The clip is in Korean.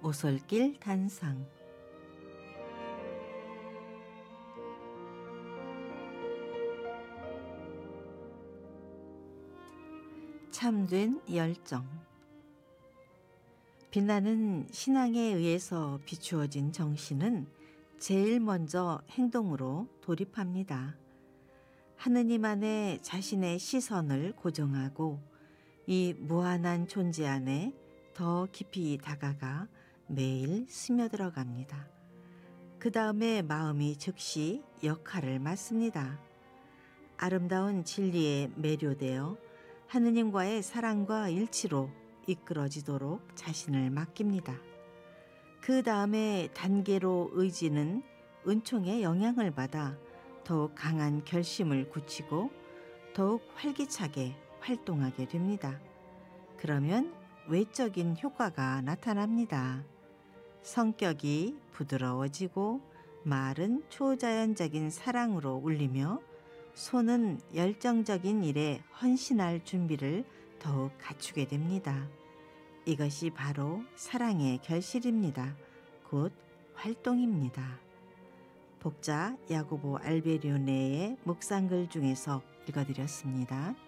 오솔길 단상. 참된 열정. 빛나는 신앙에 의해서 비추어진 정신은 제일 먼저 행동으로 돌입합니다. 하느님 안에 자신의 시선을 고정하고 이 무한한 존재 안에 더 깊이 다가가 매일 스며들어갑니다. 그 다음에 마음이 즉시 역할을 맡습니다. 아름다운 진리에 매료되어 하느님과의 사랑과 일치로 이끌어지도록 자신을 맡깁니다. 그 다음에 단계로 의지는 은총의 영향을 받아 더욱 강한 결심을 굳히고 더욱 활기차게 활동하게 됩니다. 그러면 외적인 효과가 나타납니다. 성격이 부드러워지고 말은 초자연적인 사랑으로 울리며 손은 열정적인 일에 헌신할 준비를 더욱 갖추게 됩니다. 이것이 바로 사랑의 결실입니다. 곧 활동입니다. 복자 야고보 알베리오네의 묵상글 중에서 읽어드렸습니다.